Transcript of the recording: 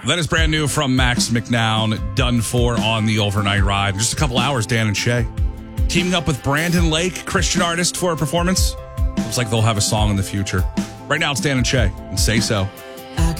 That is brand new from Max McNown, Done For on the overnight ride. Just a couple hours, Dan and Shay. Teaming up with Brandon Lake, Christian artist, for a performance. Looks like they'll have a song in the future. Right now, it's Dan and Shay, and Say So.